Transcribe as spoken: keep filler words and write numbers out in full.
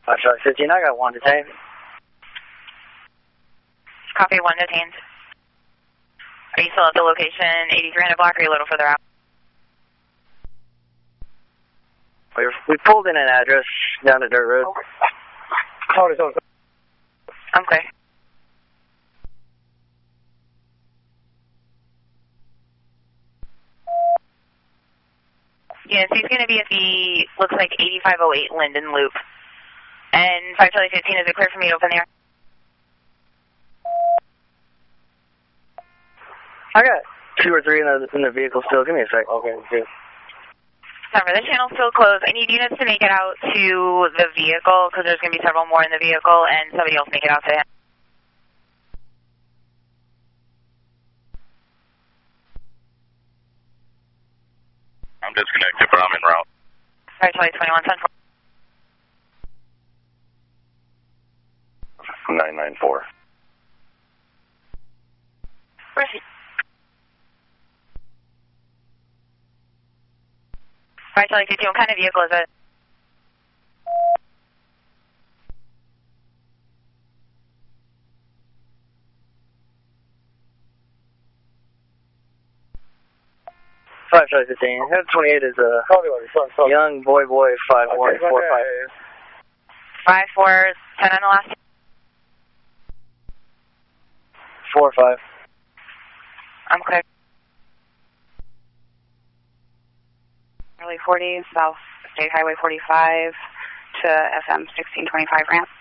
five Charlie fifteen, I got one detained. Copy, one detained. Are you still at the location eighty-three hundred block, or are you a little further out? We, we pulled in an address down the dirt road. Hold it, hold it. I'm clear. Yes, he's going to be at the, looks like eighty-five oh eight Linden Loop. And five Charlie fifteen, is it clear for me to open there? I got two or three in the, in the vehicle still. Give me a sec. Okay, good. Remember, the channel's still closed. I need units to make it out to the vehicle because there's going to be several more in the vehicle, and somebody else make it out to him. I'm disconnected, but I'm en route. five Charlie twenty-one, ten four. nine nine four. Where's he? five Charlie fifteen, what kind of vehicle is it? five Charlie fifteen. Head twenty-eight is a young boy boy five one Okay, four okay. five. five four, ten on the last. four five. I'm clear. Early forty, South State Highway forty-five to F M sixteen twenty-five ramp.